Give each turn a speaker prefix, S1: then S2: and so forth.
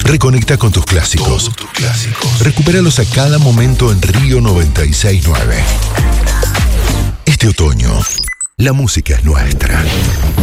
S1: Reconecta con tus clásicos. Recupéralos a cada momento en Río 96.9. Este otoño, la música es nuestra.